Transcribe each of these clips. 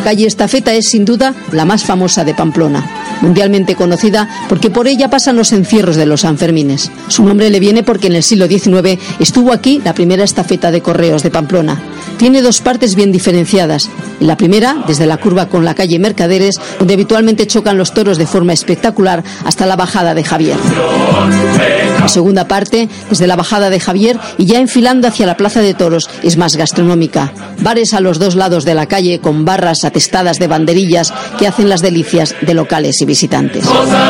calle Estafeta es sin duda la más famosa de Pamplona, mundialmente conocida porque por ella pasan los encierros de los Sanfermines. Su nombre le viene porque en el siglo XIX estuvo aquí la primera estafeta de correos de Pamplona. Tiene dos partes bien diferenciadas. En la primera, desde la curva con la calle Mercaderes, donde habitualmente chocan los toros de forma espectacular, hasta la bajada de Javier. La segunda parte, desde la bajada de Javier y ya enfilando hacia la plaza de toros, es más gastronómica. Bares a los dos lados de la calle con barras atestadas de banderillas que hacen las delicias de locales y visitantes.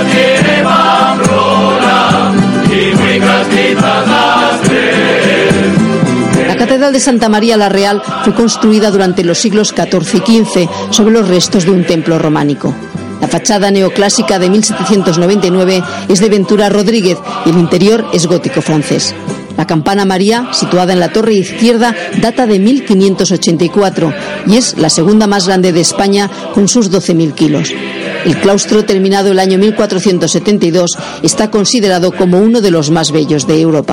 La Catedral de Santa María la Real fue construida durante los siglos XIV y XV sobre los restos de un templo románico. La fachada neoclásica de 1799 es de Ventura Rodríguez y el interior es gótico francés. La campana María, situada en la torre izquierda, data de 1584 y es la segunda más grande de España con sus 12.000 kilos. El claustro, terminado el año 1472, está considerado como uno de los más bellos de Europa.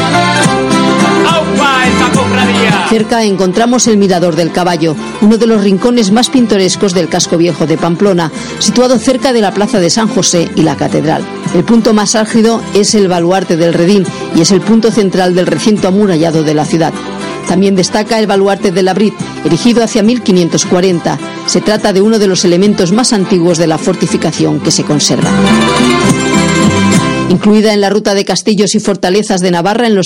Cerca encontramos el Mirador del Caballo, uno de los rincones más pintorescos del casco viejo de Pamplona, situado cerca de la plaza de San José y la catedral. El punto más álgido es el baluarte del Redín y es el punto central del recinto amurallado de la ciudad. También destaca el baluarte de Labrit, erigido hacia 1540. Se trata de uno de los elementos más antiguos de la fortificación que se conserva. Incluida en la ruta de castillos y fortalezas de Navarra en los